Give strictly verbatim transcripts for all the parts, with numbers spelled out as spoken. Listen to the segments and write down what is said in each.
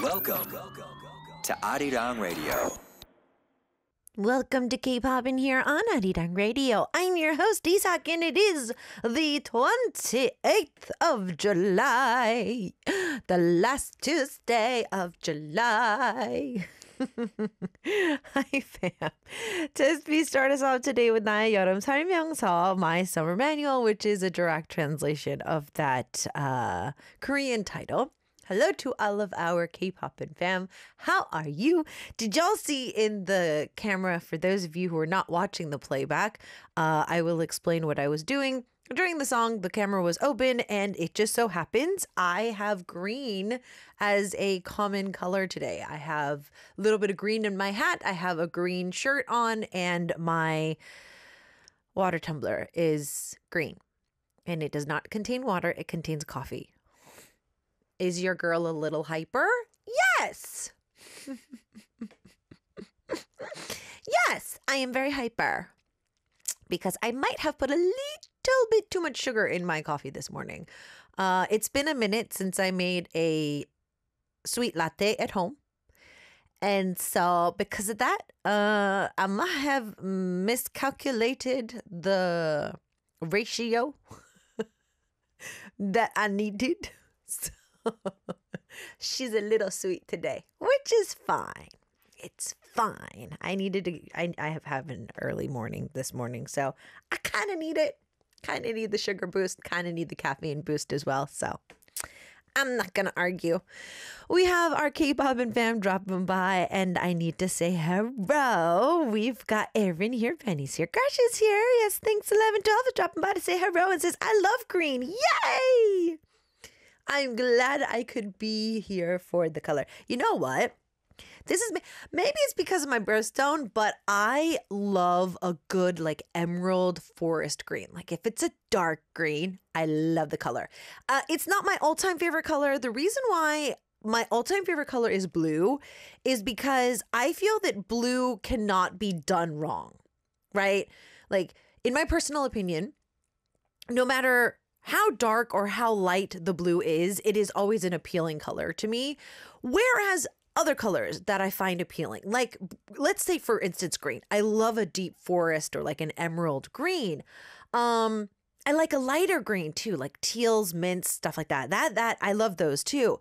Welcome to Arirang Radio. Welcome to K-Pop in here on Arirang Radio. I'm your host, Isak, and it is the twenty-eighth of July, the last Tuesday of July. Hi, fam. Tisby, start us off today with 나의 여름 설명서, My Summer Manual, which is a direct translation of that uh, Korean title. Hello to all of our K-pop and fam. How are you? Did y'all see in the camera, for those of you who are not watching the playback, uh, I will explain what I was doing. During the song, the camera was open, and it just so happens I have green as a common color today. I have a little bit of green in my hat. I have a green shirt on, and my water tumbler is green. And it does not contain water. It contains coffee. Is your girl a little hyper? Yes! Yes, I am very hyper. Because I might have put a little bit too much sugar in my coffee this morning. Uh, it's been a minute since I made a sweet latte at home. And so because of that, uh, I might have miscalculated the ratio that I needed. So she's a little sweet today, which is fine. It's fine. I needed to, I, I have had an early morning this morning, so I kind of need it. Kind of need the sugar boost, kind of need the caffeine boost as well. So I'm not going to argue. We have our K-pop and fam dropping by, and I need to say hello. We've got Erin here, Penny's here, Crush is here. Yes, thanks eleven twelve for dropping by to say hello and says, I love green. Yay! I'm glad I could be here for the color. You know what? This is maybe it's because of my birthstone, but I love a good like emerald forest green. Like if it's a dark green, I love the color. Uh, it's not my all-time favorite color. The reason why my all-time favorite color is blue is because I feel that blue cannot be done wrong, right? Like in my personal opinion, no matter how dark or how light the blue is, it is always an appealing color to me. Whereas other colors that I find appealing, like let's say for instance green. I love a deep forest or like an emerald green. Um, I like a lighter green too, like teals, mints, stuff like that. That that I love those too.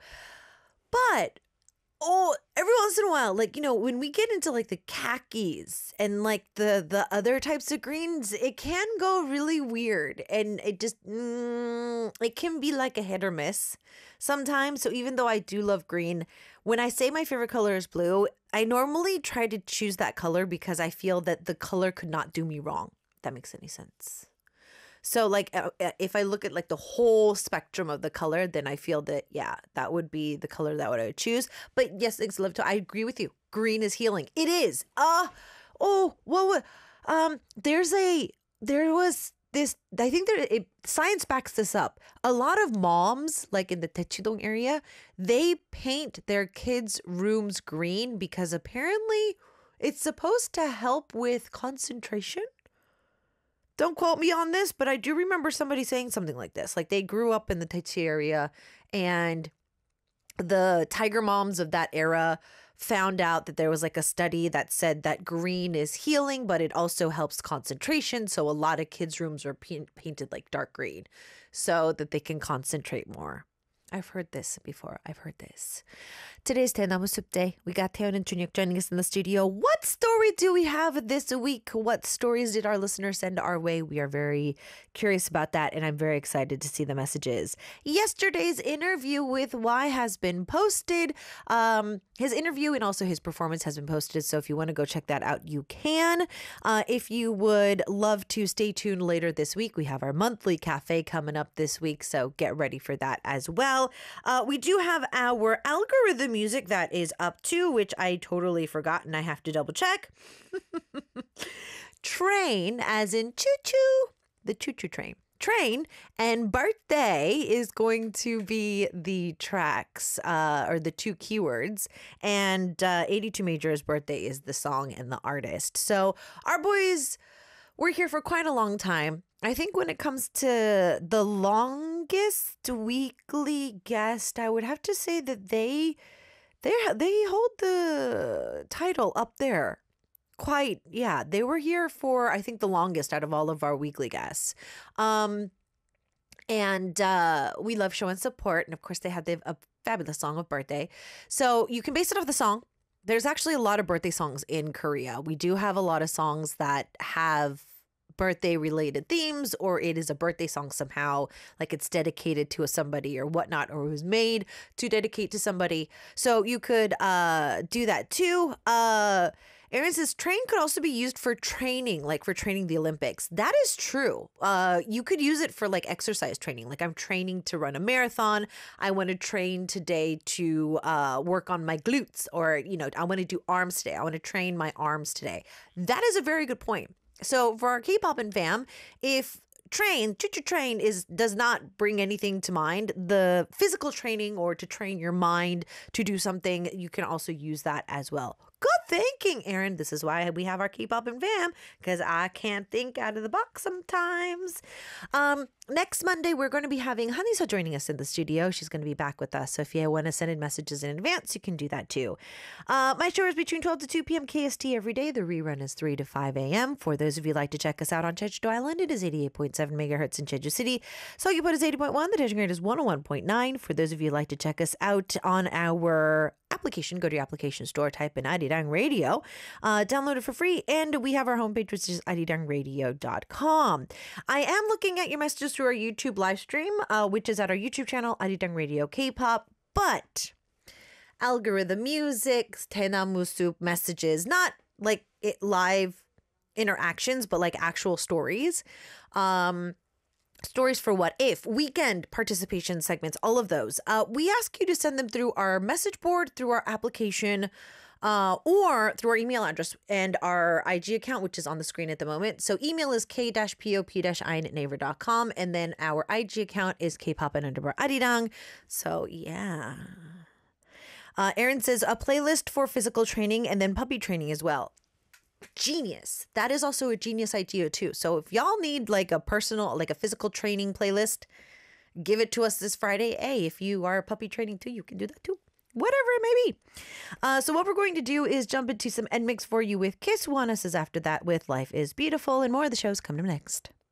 But oh, every once in a while, like, you know, when we get into like the khakis and like the the other types of greens, it can go really weird, and it just mm, it can be like a hit or miss sometimes. So even though I do love green, when I say my favorite color is blue, I normally try to choose that color because I feel that the color could not do me wrong. If that makes any sense. So like uh, if I look at like the whole spectrum of the color, then I feel that, yeah, that would be the color that I would choose. But yes, thanks, Love to, I agree with you. Green is healing. It is. Uh, oh, what, um, there's a, there was this, I think there, it, science backs this up. A lot of moms, like in the Daechidong area, they paint their kids' rooms green because apparently it's supposed to help with concentration. Don't quote me on this, but I do remember somebody saying something like this. Like they grew up in the Daechi area, and the tiger moms of that era found out that there was like a study that said that green is healing, but it also helps concentration. So a lot of kids' rooms were paint- painted like dark green so that they can concentrate more. I've heard this before. I've heard this. Today's 대나무 숲day. We got Taeyeon and Junhyuk joining us in the studio. What story do we have this week? What stories did our listeners send our way? We are very curious about that, and I'm very excited to see the messages. Yesterday's interview with Y has been posted. Um, his interview and also his performance has been posted, so if you want to go check that out, you can. Uh, if you would love to stay tuned later this week, we have our monthly cafe coming up this week, so get ready for that as well. Uh, we do have our algorithm music that is up too, which I totally forgot and I have to double check. Train, as in choo-choo, the choo-choo train. Train and birthday is going to be the tracks uh, or the two keywords, and uh, eighty-two Major's birthday is the song and the artist. So our boys were here for quite a long time. I think when it comes to the longest weekly guest, I would have to say that they They they hold the title up there. Quite, yeah. They were here for, I think, the longest out of all of our weekly guests. Um, and uh, we love show and support. And of course, they had the, a fabulous song of birthday. So you can base it off the song. There's actually a lot of birthday songs in Korea. We do have a lot of songs that have birthday related themes, or it is a birthday song somehow, like it's dedicated to a somebody or whatnot, or it was made to dedicate to somebody. So you could uh, do that too. Uh, Aaron says train could also be used for training, like for training the Olympics. That is true. Uh, you could use it for like exercise training. Like I'm training to run a marathon. I want to train today to uh, work on my glutes, or, you know, I want to do arms today. I want to train my arms today. That is a very good point. So for our K-pop and fam, if train, to train is does not bring anything to mind, the physical training or to train your mind to do something, you can also use that as well. Good thinking, Aaron. This is why we have our K-pop and fam, because I can't think out of the box sometimes. Um, next Monday, we're going to be having Hanisa joining us in the studio. She's going to be back with us. So if you want to send in messages in advance, you can do that too. Uh, my show is between twelve to two p.m. K S T every day. The rerun is three to five a.m. For those of you who like to check us out on Jeju-do Island, it is eighty-eight point seven megahertz in Jeju City. Seogwipo is eighty point one. The Daejeon grade is one oh one point nine. For those of you who like to check us out on our application, go to your application store, type in Arirang Radio, uh, download it for free, and we have our homepage, which is arirang radio dot com. I am looking at your messages through our YouTube live stream, uh, which is at our YouTube channel, Arirang Radio K-pop, but algorithm music, Tenamu Soup messages, not like it live interactions, but like actual stories. Um, Stories for What If, weekend participation segments, all of those. Uh, we ask you to send them through our message board, through our application, uh, or through our email address and our I G account, which is on the screen at the moment. So email is k-pop-ein at naver dot com, and then our I G account is kpop and underbar arirang. So yeah. Uh, Aaron says a playlist for physical training and then puppy training as well. Genius. That is also a genius idea too. So if y'all need like a personal, like a physical training playlist, give it to us this Friday. Hey, if you are puppy training too, you can do that too. Whatever it may be. Uh, so what we're going to do is jump into some N Mix for you with Kiss. One us is after that with Life is Beautiful, and more of the shows coming up next.